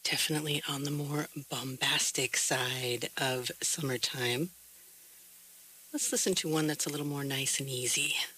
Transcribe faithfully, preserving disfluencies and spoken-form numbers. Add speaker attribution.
Speaker 1: Definitely on the more bombastic side of summertime. Let's listen to one that's a little more nice and easy.